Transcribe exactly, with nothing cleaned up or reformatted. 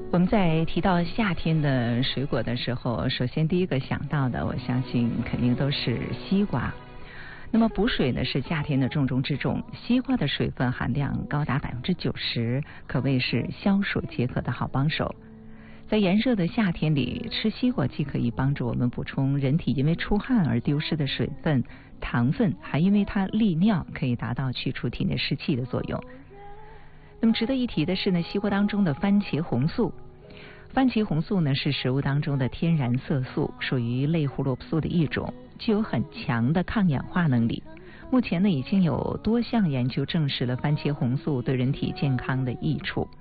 我们在提到夏天的水果的时候，首先第一个想到的，我相信肯定都是西瓜。那么补水呢是夏天的重中之重，西瓜的水分含量高达百分之九十，可谓是消暑解渴的好帮手。在炎热的夏天里，吃西瓜既可以帮助我们补充人体因为出汗而丢失的水分、糖分，还因为它利尿，可以达到去除体内湿气的作用。那么值得一提的是呢，西瓜当中的番茄红素。番茄红素呢是食物当中的天然色素，属于类胡萝卜素的一种，具有很强的抗氧化能力。目前呢已经有多项研究证实了番茄红素对人体健康的益处。